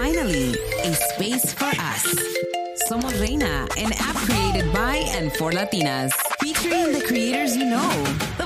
Finally, a space for us. Somos Reina, an app created by and for Latinas, featuring the creators you know, the